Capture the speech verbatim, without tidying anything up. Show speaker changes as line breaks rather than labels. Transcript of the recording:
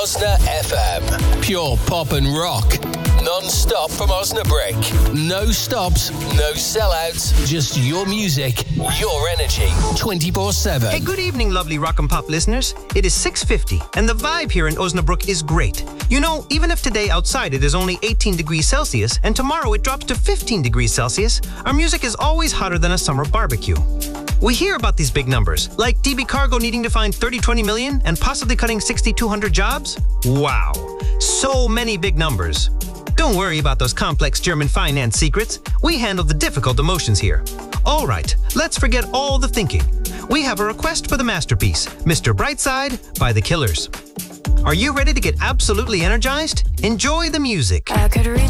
Osna F M. Pure pop and rock. Non-stop from Osnabrück. No stops, no sellouts. Just your music, your energy. twenty-four seven.
Hey, good evening, lovely rock and pop listeners. It is six fifty, and the vibe here in Osnabrück is great. You know, even if today outside it is only eighteen degrees Celsius, and tomorrow it drops to fifteen degrees Celsius, our music is always hotter than a summer barbecue. We hear about these big numbers, like D B Cargo needing to find thirty, twenty million and possibly cutting sixty-two hundred jobs. Wow, so many big numbers. Don't worry about those complex German finance secrets. We handle the difficult emotions here. All right, let's forget all the thinking. We have a request for the masterpiece, Mister Brightside by The Killers. Are you ready to get absolutely energized? Enjoy the music.
I could reach